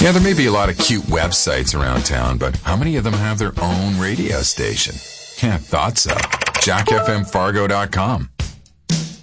Yeah, there may be a lot of cute websites around town, but how many of them have their own radio station? Yeah, thought so. JackFMFargo.com.